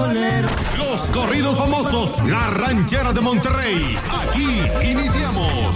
bandolero. Los corridos famosos, la ranchera de Monterrey. Aquí iniciamos.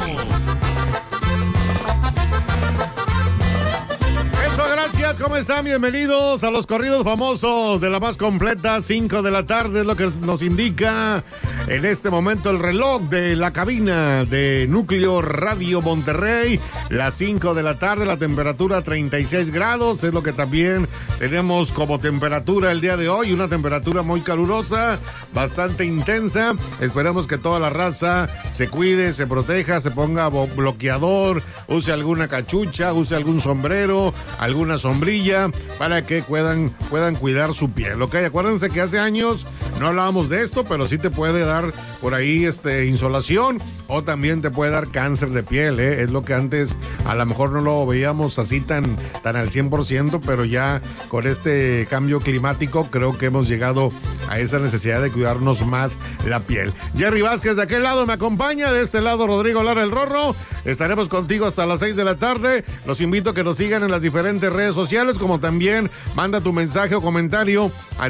Gracias, ¿cómo están? Bienvenidos a los corridos famosos de la más completa, 5 de la tarde, es lo que nos indica en este momento el reloj de la cabina de Núcleo Radio Monterrey, las 5 de la tarde, la temperatura 36 grados, es lo que también tenemos como temperatura el día de hoy, una temperatura muy calurosa, bastante intensa, esperamos que toda la raza se cuide, se proteja, se ponga bloqueador, use alguna cachucha, use algún sombrero, alguna sombrilla para que puedan cuidar su piel, ¿ok? Acuérdense que hace años no hablábamos de esto, pero sí te puede dar por ahí insolación o también te puede dar cáncer de piel, ¿eh? Es lo que antes a lo mejor no lo veíamos así tan al 100%, pero ya con este cambio climático creo que hemos llegado a esa necesidad de cuidarnos más la piel. Jerry Vázquez de aquel lado me acompaña, de este lado Rodrigo Lara el Rorro, estaremos contigo hasta las 6 de la tarde, los invito a que nos sigan en las diferentes redes sociales, como también manda tu mensaje o comentario al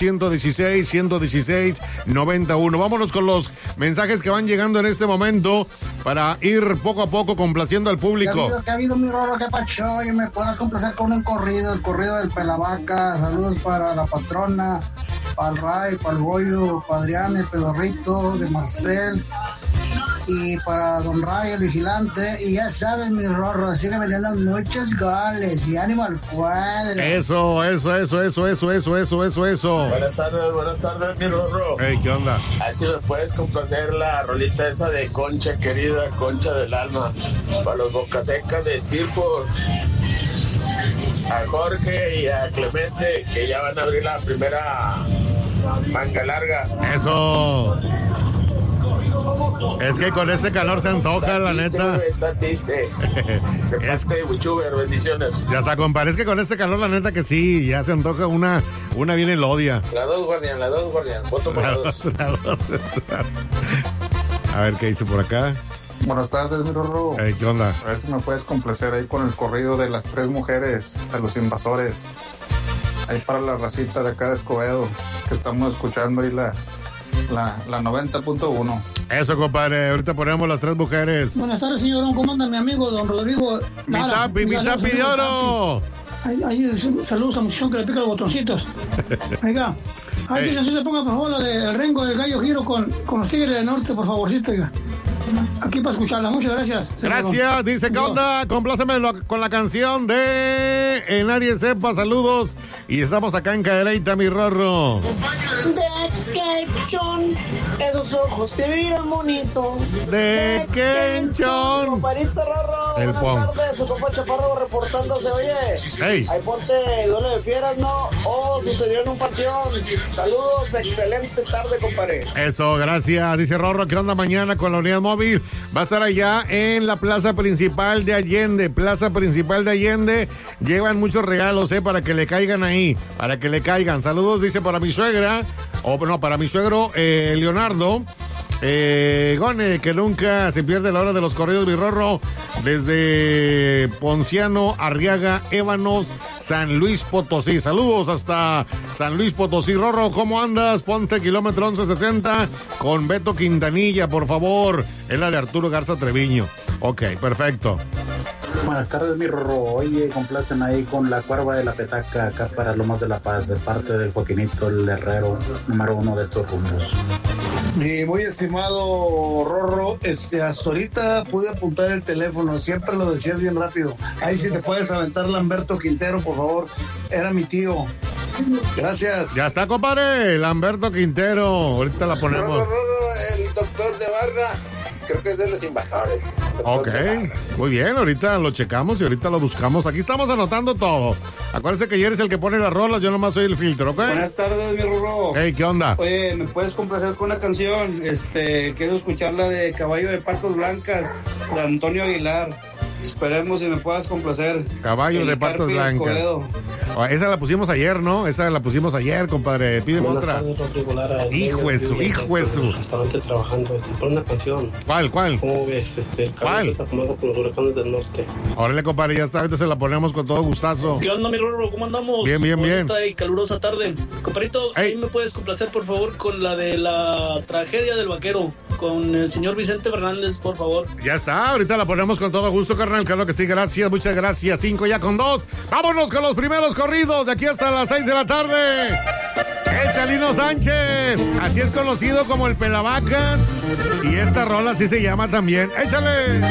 8-116-116-91. Vámonos con los mensajes que van llegando en este momento para ir poco a poco complaciendo al público. ¿Qué ha habido, mi Rorro? ¿Qué pacho? Y me puedes complacer con un corrido, el corrido del Pelavaca. Saludos para la patrona, para el Ray, para el Goyo, para Adrián, el Pedorrito, de Marcel, y para Don Ray, el vigilante. Y ya saben, mi Rorro, sigue metiendo muchos goles y ánimo al cuadro. Eso. Buenas tardes, mi Rorro. Hey, ¿qué onda? A ver si me puedes complacer la rolita esa de Concha querida, Concha del alma, para los bocasecas de Estirpo, a Jorge y a Clemente, que ya van a abrir la primera manga larga. Eso. Es que con este calor se antoja, la neta. De parte de Wichuber, bendiciones. Ya está, compadre. Es que con este calor, la neta que sí, ya se antoja una bien elodia. La dos, guardián. Voto por la dos. A ver qué dice por acá. Buenas tardes, mi Rorro. Hey, ¿qué onda? A ver si me puedes complacer ahí con el corrido de las 3 mujeres, de los invasores. Ahí para la racita de acá de Escobedo, que estamos escuchando ahí la 90.1. Eso, compadre. Ahorita ponemos las 3 mujeres. Buenas tardes, señor. ¿Cómo anda mi amigo, don Rodrigo? Mi tapi de oro. Ahí, saludos a Muchón que le pica los botoncitos. Oiga, ahí así se ponga, por favor, la del Rengo del Gallo Giro con los Tigres del Norte, por favorcito, oiga. Aquí para escucharla, muchas gracias. Gracias, dice, ¿qué onda? Compláceme con la canción de Nadie Sepa, saludos. Y estamos acá en Cadereyta, mi Rorro. De quechón, esos ojos te miran bonito. De quechón. Comparito Rorro, El buenas tardes, su compa Chaparro reportándose, oye. Hey. Ahí ponte duelo de fieras, ¿no? Sucedió en un panteón. Saludos, excelente tarde, compadre. Eso, gracias. Dice Rorro, ¿qué onda mañana con la unidad móvil? Va a estar allá en la plaza principal de Allende. Llevan muchos regalos, para que le caigan ahí. Saludos, dice, para mi suegra. Para mi suegro, Leonardo. Gone, que nunca se pierde la hora de los corridos, mi Rorro, desde Ponciano, Arriaga, Ébanos, San Luis Potosí. Saludos hasta San Luis Potosí. Rorro, ¿cómo andas? Ponte kilómetro 1160 con Beto Quintanilla, por favor. Es la de Arturo Garza Treviño. Ok, perfecto. Buenas tardes, mi Rorro. Oye, complacen ahí con la cuerva de la petaca acá para Lomas de la Paz, de parte del Joaquinito, el herrero, número 1 de estos rumbos. Mi muy estimado Rorro, hasta ahorita pude apuntar el teléfono, siempre lo decías bien rápido. Ahí si te puedes aventar Lamberto Quintero, por favor, era mi tío. Gracias. Ya está, compadre, Lamberto Quintero, ahorita la ponemos. Rorro, el doctor de Barra, creo que es de los invasores. Ok, muy bien, ahorita lo checamos y ahorita lo buscamos. Aquí estamos anotando todo. Acuérdense que ayer es el que pone las rolas, yo nomás soy el filtro, ¿ok? Buenas tardes, mi Rorro. Hey, ¿qué onda? Oye, ¿me puedes complacer con una canción? Quiero escuchar la de Caballo de Patas Blancas, de Antonio Aguilar. Esperemos si me puedas complacer. Caballo de patas blancas. Esa la pusimos ayer, ¿no? Esa la pusimos ayer, compadre. Pídeme otra. Hijo de su. Restaurante trabajando, por una canción. ¿Cuál? ¿Cómo ves? El caballo está tomando con los huracanes del norte. Órale, compadre, ya está. Ahorita se la ponemos con todo gustazo. ¿Qué onda, mi Rorro? ¿Cómo andamos? Bien. Bonita y calurosa tarde. Compadrito, ahí me puedes complacer, por favor, con la de la tragedia del vaquero, con el señor Vicente Fernández, por favor. Ya está, ahorita la ponemos con todo gusto, carnal. Claro que sí, gracias, muchas gracias. 5 ya con 2. Vámonos con los primeros corridos de aquí hasta las 6 de la tarde. El Chalino Sánchez, así es conocido como el Pelavacas. Y esta rola así se llama también. ¡Échale!